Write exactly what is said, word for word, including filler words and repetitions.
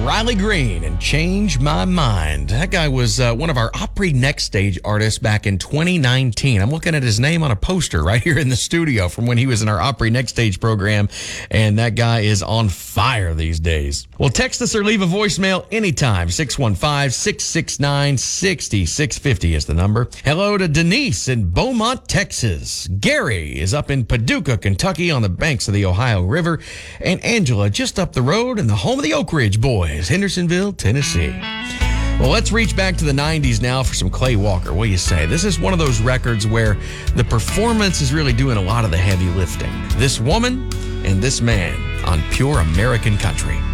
Riley Green and Change My Mind. That guy was uh, one of our Opry Next Stage artists back in twenty nineteen. I'm looking at his name on a poster right here in the studio from when he was in our Opry Next Stage program, and that guy is on fire these days. Well, text us or leave a voicemail anytime. six one five, six six nine, six six five zero is the number. Hello to Denise in Beaumont, Texas. Gary is up in Paducah, Kentucky on the banks of the Ohio River. And Angela just up the road in the home of the Oak Ridge Boys, Hendersonville, Tennessee. Well, let's reach back to the nineties now for some Clay Walker. What do you say? This is one of those records where the performance is really doing a lot of the heavy lifting. This woman and this man on Pure American Country.